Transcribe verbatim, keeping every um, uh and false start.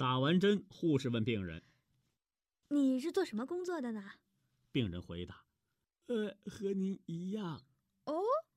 打完针，护士问病人：“ 你是做什么工作的呢？” 病人回答：“呃，和您一样。” 哦，